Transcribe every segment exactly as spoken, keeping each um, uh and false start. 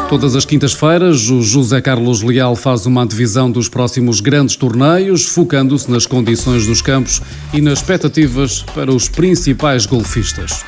Todas as quintas-feiras, o José Carlos Leal faz uma antevisão dos próximos grandes torneios, focando-se nas condições dos campos e nas expectativas para os principais golfistas.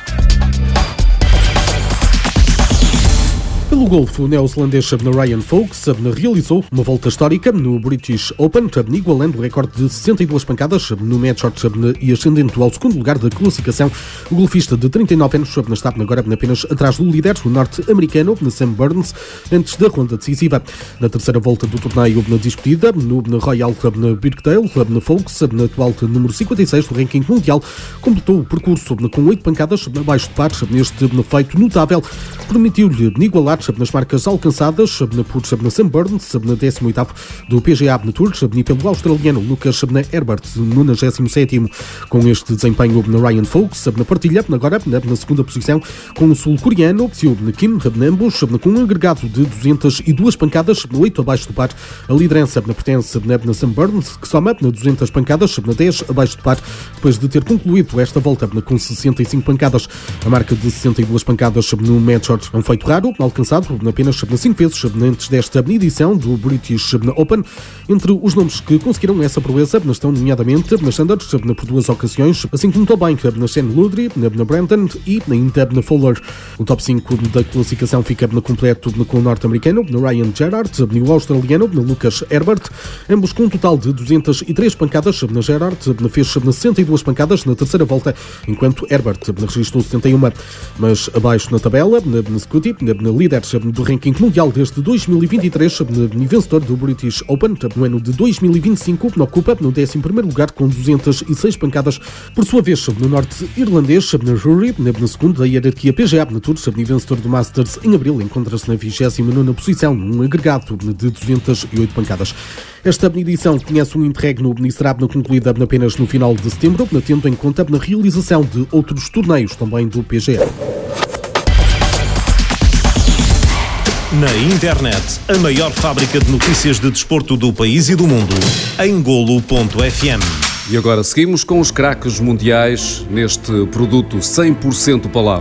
Pelo golfe, o neozelandês Ryan Fox realizou uma volta histórica no British Open, igualando o recorde de sessenta e duas pancadas no Major e ascendendo ao segundo lugar da classificação. O golfista de trinta e nove anos está agora apenas atrás do líder, o norte-americano Sam Burns, antes da ronda decisiva. Na terceira volta do torneio discutida no Royal Birkdale, Fox, atual número cinquenta e seis do ranking mundial, completou o percurso com oito pancadas abaixo de par. Neste feito notável, permitiu-lhe igualar nas marcas alcançadas por Sam Burns, na décimo oitavo do P G A Tour, e pelo australiano Lucas Herbert, no nonagésimo sétimo. Com este desempenho, Ryan Fox partilha agora na segunda posição com o sul-coreano Seo Kim, ambos com um agregado de duzentas e duas pancadas, oito abaixo do par. A liderança pertence a Sam Burns, que soma duzentas pancadas, dez abaixo do par, depois de ter concluído esta volta com sessenta e cinco pancadas. A marca de sessenta e duas pancadas no Major é um feito raro, alcançado apenas cinco vezes antes desta edição do British Open. Entre os nomes que conseguiram essa proeza estão nomeadamente na Sanders por duas ocasiões, assim como também na Shane Ludry, na Brandon e ainda na Fowler. O top cinco da classificação fica completo com o norte-americano Ryan Gerard e o australiano Lucas Herbert, ambos com um total de duzentas e três pancadas. Na Gerard fez sessenta e duas pancadas na terceira volta, enquanto Herbert registrou setenta e uma. Mas abaixo na tabela, na Scotty, na líder do ranking mundial desde dois mil e vinte e três, vencedor do British Open no ano de dois mil e vinte e cinco, ocupa no décimo primeiro lugar com duzentas e seis pancadas. Por sua vez, no norte-irlandês, Rory, na segunda da hierarquia P G A Tour, vencedor do Masters em abril, encontra-se na vigésima nona posição, num agregado de duzentas e oito pancadas. Esta edição conhece um interregno e será concluída apenas no final de setembro, tendo em conta a realização de outros torneios também do P G A. Na internet, a maior fábrica de notícias de desporto do país e do mundo, em golo ponto f m. E agora seguimos com os craques mundiais neste produto cem por cento palavra.